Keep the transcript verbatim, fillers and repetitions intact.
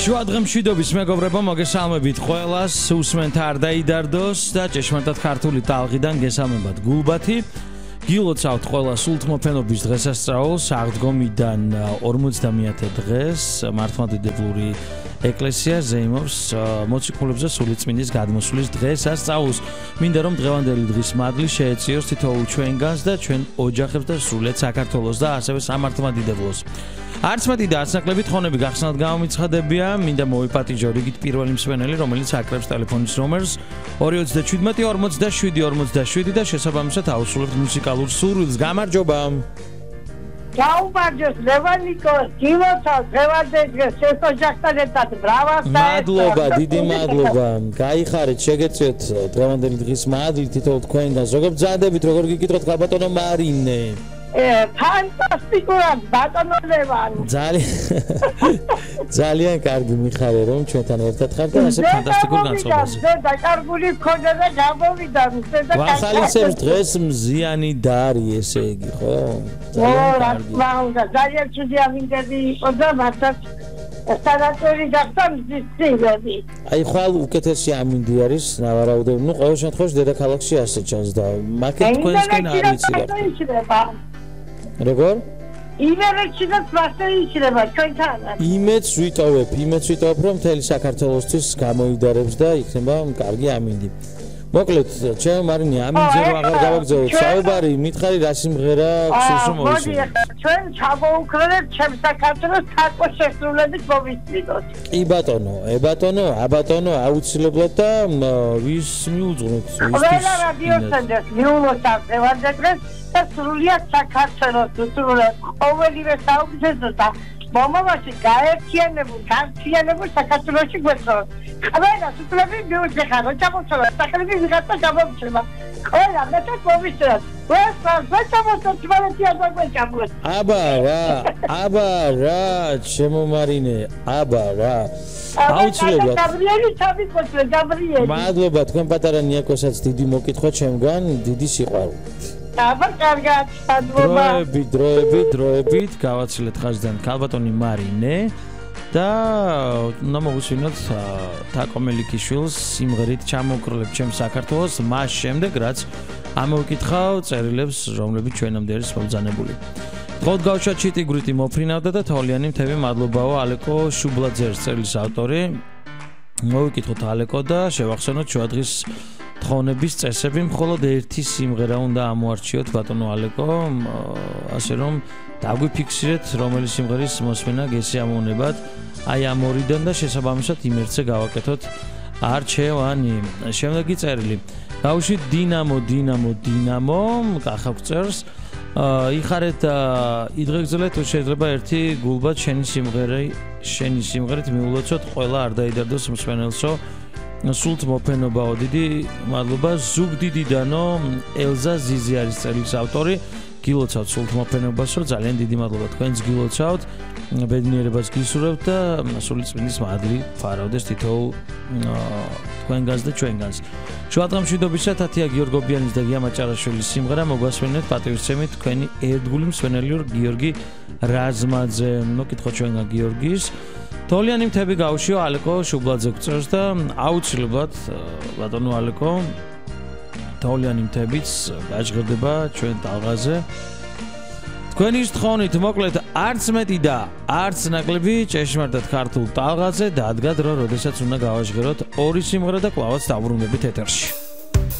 შუა დღემშვიდობის მეგობრებო, მოგესალმებით ყველას, უსმენთ არ დაიდარდოს და ჭეშმარიტად ქართული ტალღიდან გესალმებათ გულბათი. გილოცავთ ყველა სულთმოფენობის დღესასწაულს, აღდგომიდან ორმოცდამეათე დღეს მართლმადიდებლური ეკლესია ზეიმობს მოციქულებზე სულიწმინდის გადმოსვლის დღესასწაულს. მინდა რომ დღევანდელი დღის მადლი შეეციოს თითოეულ ჩვენგანს და ჩვენ ოჯახებს და სრულიად საქართველოს და ასევე სამართლმადიდებლოს. არც მეტი და არც ნაკლები თხოვნები გახსნათ გამომიცხადებია, მინდა მოვიპატიჟო რიგით პირველი მსვენელი, რომელიც აკრებს ტელეფონის ნომერს ორი ოცდაშვიდი ორმოცდაშვიდი ორმოცდაშვიდი და შესაბამისად აუსრულებთ მუსიკალურ სურვილს. გამარჯობა. გაუმარჯოს ლევანიკო, გილოცავ დღევანდელ დღეს შესოჯახთან ერთად ბრავას და მადლობა, დიდი მადლობა. გაიხარეთ, შეგეწიოთ დღევანდელი დღის მადლი თითოეულ თქვენგან. ზოგადად ბრძანდებით, როგორ გიკითხოთ გაბატონო მარინე? ფანტასტიკურად ბატონო ლევან. ძალიან ძალიან კარგი მიხარე რომ ჩვენთან ერთად ხართ და ასე ფანტასტიკურ განწყობაზე. და კარგული მქონდა და გამოვიდა მზე და ვახალისებს დღეს მზიანი და არის ესე იგი, ხო? ძალიან კარგი. ძალიან ცუდი ამინდები იყო და მართლაც სანატორი გახდა მზის ცივები. აი ხვალ უკეთესი ამინდი არის, ნავარაუდებ. ნუ ყოველ შემთხვევაში დედაქალაქში ასე ჩანს და მაკეთ თქვენსკენ არ ვიცი რა. როგორ? იმერეთში და მასე იჭრება ჩვენთანაც. იმედს ვიტოვებ, იმედს ვიტოვებ რომ მთელი საქართველოსთვის გამოიდარებს და იქნება კარგი ამინდი. მოკლედ, ჩემ მარინე ამინდზე აღარ გავაგზავნოთ. საუბარი, მითხარი რა სიმღერა გსურს რომ მოვისმინოთ. ჩვენ ჩამოუქრეთ ჩემ საქართველოს თაკო შესრულებით მოვისმინოთ. კი ბატონო, ე ბატონო, ა ბატონო, აუცილებლად და ვის მიუძღვნით? ყველა რადიოსენდერს მიულოცავ დღევანდელ დღეს და სრულიად საქართველოს სრულიად ყოველივე საუბრძესო და მომავალში გაერთიანებულ, განციანებულ საქართველოში გვეცხოვს. ყველა სულები მიუძღეხა, რომ ჩამოწევა სახელები ვიღაცა გამომჩნევა. ყველა მეტად მოვისწრათ. ვესწრაფ, ვეცამოსოთ თვალეთიან დაგვეჭამოთ. აბა რა, აბა რა, ჩემო მარინე, აბა რა. აუცილებლად. გაბრიელი თავიკოჩლე, გაბრიელი. მადლობა თქვენ პატარა ნიაკოსაც დიდი მოკითხვა ჩემგან, დიდი სიყვარული. აბა კარგად, მადლობა. დროებით, დროებით, დროებით, გავაცილეთ ხაზიდან ქალბატონი მარინე და უნდა მოვუსვინოთ თაკო მელიქიშვილს სიმღერით ჩამოვკროლებ ჩემ საქართველოს, მას შემდეგ რაც ამოვიკითხავ წერილებს, რომლებიც ჩვენამდე არის მობრძანებული. დღოდ გავშვა ჩიტიგვრიტი მოფრინავდა და თოვლიანი მთები მადლობაო ალეკო შუბლაძეს წერილის ავტორი. მოვიკითხოთ ალეკო და შევახსენოთ შუადღის თხოვნების წესები, მხოლოდ ერთი სიმღერა უნდა ამოარჩიოთ ბატონო ალეკო, ასე რომ დაგვიფიქსირეთ რომელი სიმღერის მოსმენა გესიამოვნებათ აი ამ ორიდან და შესაბამისად იმ ერთზე გავაკეთოთ არჩევანი. შემდეგი წერილი. გავუშვით დინამო, დინამო, დინამო, კახავ წერს. იხარეთ იდღეგრძელეთ თუ შეიძლება ერთი გულბად შენი სიმღერა, შენი სიმღერით მიულოცოთ ყველა არ დაიდარდოს მსვენელსო. სულთ მოფენობაო, დიდი მადლობა. ზუგდიდიდანო ელზა ზიზი არის წერილის ავტორი. გილოცავთ სულთ მოფენობასო, ძალიან დიდი მადლობა თქვენს გილოცავთ. ბედნიერებას გისურვებთ და სულიწმინდის მადლი ფარავდეს თითოეულ თქვენგანს და ჩვენგანს. შუა დღემშვიდობისა თათია გიორგობიანის და გია მაჭარაშვილის სიმღერა მოგასვენეთ პატივისცემით თქვენი ერთგული მსვენელი გიორგი რაზმაძე. მოკითხოთ ჩვენგან გიორგის. თოვლიანი მთები გავშიო ალეკო შუბლაძე გწერს და აუცილებლად ბატონო ალეკო თოვლიანი მთებიც გაჟღერდება ჩვენ ტალღაზე. თქვენი თხოვნით მოკლედ არც მეტი და არც ნაკლები ჭეშმარიტად ქართულ ტალღაზე დადგა დრო, როდესაც უნდა გავაჟღეროთ ორი სიმღერა და კვლავაც დავბრუნდებით ეთერში.